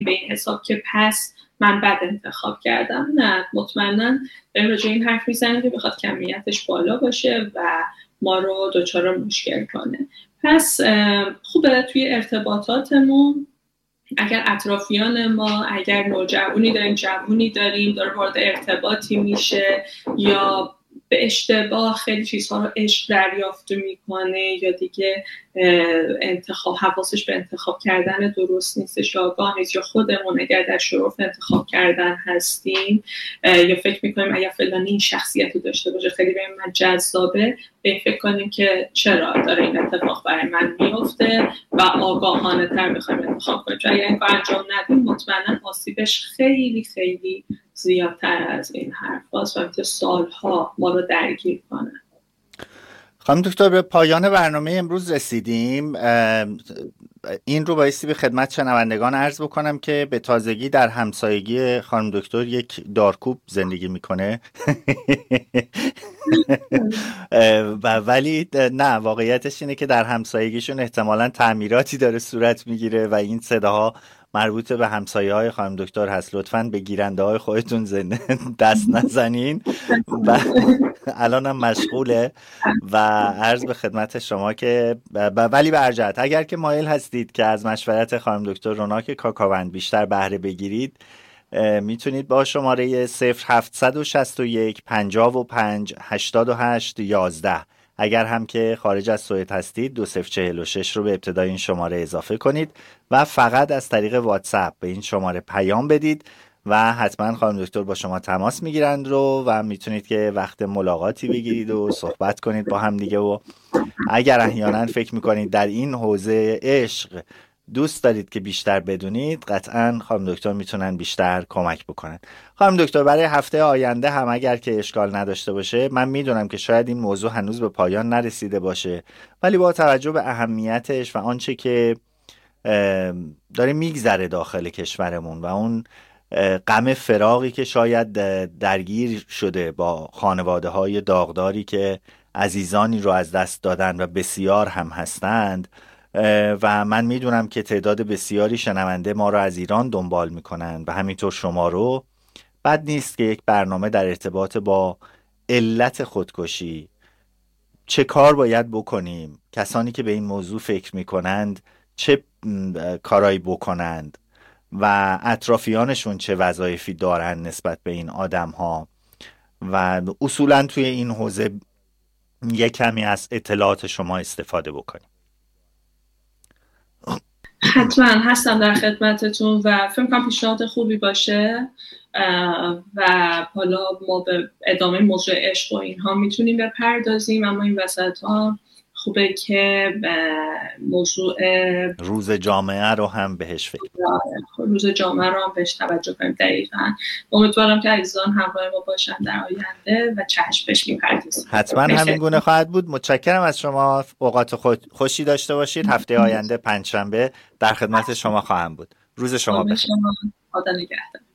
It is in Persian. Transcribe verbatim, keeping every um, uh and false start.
به این حساب که پس من بد انتخاب کردم. نه، مطمئنا داریم راجع این حرف میزنیم که بخواد کمیتش بالا باشه و ما رو دچار مشکل کنه. پس خوبه توی ارتباطاتمون اگر اطرافیان ما، اگر نوجوانی داریم، جوونی داریم داره وارد ارتباطی میشه یا به اشتباه خیلی چیزها رو عشق دریافت میکنه یا دیگه انتخاب حواسش به انتخاب کردن درست نیستش یا آگاه نیست، یا خودمون اگر در شرف انتخاب کردن هستیم یا فکر میکنیم اگر فلانی این شخصیت رو داشته باشه خیلی به من جذابه، به فکر کنیم که چرا داره این اتفاق برای من میفته و آگاهانه تر بخوایم انتخاب کنیم. چون اگر این کار انجام ندیم مطمئنا آسیبش خیلی خیلی زیادتر از این حرف هاست و میتونه سالها ما رو درگیر کنه. خانم دکتر به پایان برنامه امروز رسیدیم. این رو بایستی به خدمت شنوندگان عرض بکنم که به تازگی در همسایگی خانم دکتر یک دارکوب زندگی میکنه ولی نه، واقعیتش اینه که در همسایگیشون احتمالاً تعمیراتی داره صورت میگیره و این صداها مربوط به همسایه های خانم دکتر هست. لطفاً به گیرنده های خودتون زنده دست نزنین و الان هم مشغوله و عرض به خدمت شما که ولی برجت اگر که مایل هستید که از مشورت خانم دکتر روناک کاکاوند بیشتر بهره بگیرید میتونید با شماره صفر هفت شش یک پنجاه و پنج هشتاد و هشت یازده اگر هم که خارج از سوئد هستید دو صفر چهل و شش رو به ابتدای این شماره اضافه کنید و فقط از طریق واتساپ به این شماره پیام بدید و حتما خانم دکتر با شما تماس میگیرند رو و میتونید که وقت ملاقاتی بگیرید و صحبت کنید با هم دیگه. و اگر احیانا فکر میکنید در این حوزه عشق دوست دارید که بیشتر بدونید قطعا خانم دکتر میتونن بیشتر کمک بکنن. خانم دکتر برای هفته آینده هم اگر که اشکال نداشته باشه، من میدونم که شاید این موضوع هنوز به پایان نرسیده باشه ولی با توجه به اهمیتش و آنچه که داره میگذره داخل کشورمون و اون غم فراقی که شاید درگیر شده با خانواده های داغداری که عزیزانی رو از دست دادن و بسیار هم هستند و من میدونم که تعداد بسیاری شنونده ما رو از ایران دنبال میکنن و همینطور شما رو، بد نیست که یک برنامه در ارتباط با علت خودکشی، چه کار باید بکنیم، کسانی که به این موضوع فکر میکنند چه کارایی بکنند و اطرافیانشون چه وظایفی دارن نسبت به این آدم ها و اصولا توی این حوزه یک کمی از اطلاعات شما استفاده بکنیم. حتما هستم در خدمتتون و فکر کنم پیشنهاد خوبی باشه و حالا ما به ادامه موضوع عشق و اینها میتونیم بپردازیم، اما این وسط ها خوبه که موضوع روز جامعه رو هم بهش فکر روز جامعه رو هم بهش توجه کنیم. دقیقاً امیدوارم که عزیزان همراه ما باشن در آینده و چشم بهش می‌پردازیم. حتما همین گونه خواهد بود. متشکرم از شما. اوقات خود خوشی داشته باشید. هفته آینده پنجشنبه در خدمت شما خواهم بود. روز شما بخیر. خدا نگهدار.